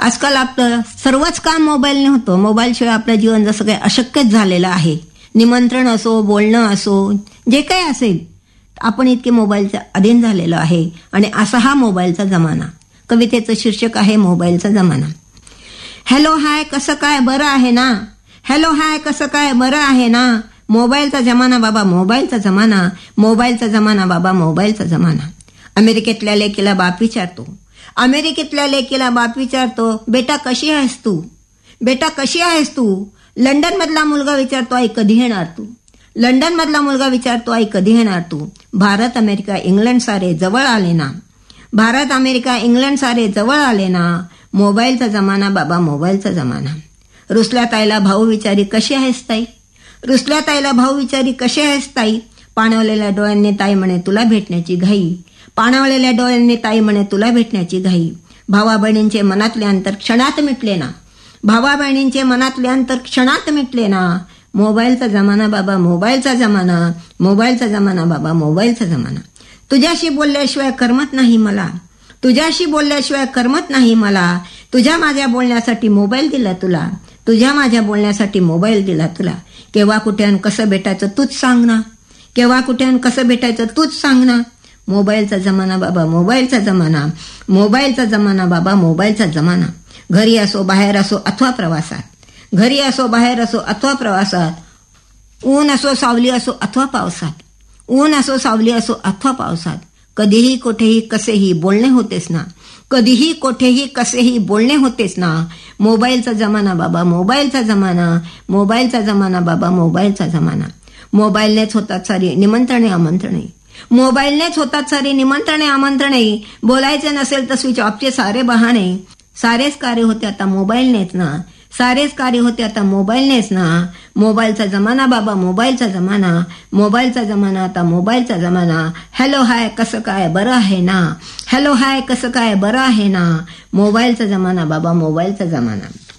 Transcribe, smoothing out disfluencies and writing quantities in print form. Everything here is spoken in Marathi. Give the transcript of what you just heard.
आजकाल आपलं सर्वच काम मोबाईलने होतं. मोबाईलशिवाय आपलं जीवन जसं काही अशक्यच झालेलं आहे. निमंत्रण असो, बोलणं असो, जे काही असेल, आपण इतके मोबाईलच्या अधीन झालेलो आहे. आणि असा हा मोबाईलचा जमाना. कवितेचं शीर्षक आहे मोबाईलचा जमाना. हॅलो हाय कसं काय बरं आहे ना, हॅलो हाय कसं काय बरं आहे ना, मोबाईलचा जमाना बाबा मोबाईलचा जमाना, मोबाईलचा जमाना बाबा मोबाईलचा जमाना. अमेरिकेतल्या लेकीला बाप विचारतो, अमेरिकेतल्या लेकीला बाप विचारतो, बेटा कशी आहेस तू, बेटा कशी आहेस तू. लंडन मधला मुलगा विचारतो, आई कधी येणार तू, लंडन मधला मुलगा विचारतो, आई कधी येणार तू. भारत अमेरिका इंग्लंड सारे जवळ आले ना, भारत अमेरिका इंग्लंड सारे जवळ आले ना, मोबाईलचा जमाना बाबा मोबाईलचा जमाना. रुसल्या ताईला भाऊ विचारी कशी आहेस ताई, रुसल्या ताईला भाऊ विचारी कशी आहेस ताई. पाणवलेल्या डोळ्यांनी ताई म्हणे तुला भेटण्याची घाई, पाणवलेल्या डोळ्यांनी ताई म्हणे तुला भेटण्याची घाई. भावा बहिणींचे मनातले अंतर क्षणात मिटले ना, भावा बहिणींचे मनातले अंतर क्षणात मिटले ना. मोबाईलचा जमाना बाबा मोबाईलचा जमाना, मोबाईलचा जमाना बाबा मोबाईलचा जमाना. तुझ्याशी बोलल्याशिवाय करमत नाही मला, तुझ्याशी बोलल्याशिवाय करमत नाही मला. तुझ्या माझ्या बोलण्यासाठी मोबाईल दिला तुला, तुझ्या माझ्या बोलण्यासाठी मोबाईल दिला तुला. केव्हा कुठे आणि कसं भेटायचं तूच सांग ना, केव्हा कुठे आणि कसं भेटायचं तूच सांग ना. मोबाईलचा जमाना बाबा मोबाईलचा जमाना, मोबाईलचा जमाना बाबा मोबाईलचा जमाना. घरी असो बाहेर असो अथवा प्रवासात, घरी असो बाहेर असो अथवा प्रवासात, ऊन असो सावली असो अथवा पावसात, ऊन असो सावली असो अथवा पावसात. कधीही कोठेही कसेही बोलणे होतेच ना, कधीही कोठेही कसेही बोलणे होतेच ना. मोबाईलचा जमाना बाबा मोबाईलचा जमाना, मोबाईलचा जमाना बाबा मोबाईलचा जमाना. मोबाईलनेच होतात सारी निमंत्रणे आमंत्रणे, मोबाईलनेच होतात सारी निमंत्रणे आमंत्रणे. बोलायचे नसेल तर स्विच ऑफचे सारे बहाणे. सारेच कार्य होते आता मोबाईलनेच ना, सारेच कार्य होते आता मोबाईलनेच ना. मोबाईलचा जमाना बाबा मोबाईलचा जमाना, मोबाईलचा जमाना आता मोबाईलचा जमाना. हॅलो हाय कसं काय बरं आहे ना, हॅलो हाय कसं काय बरं आहे ना. मोबाईलचा जमाना बाबा मोबाईलचा जमाना.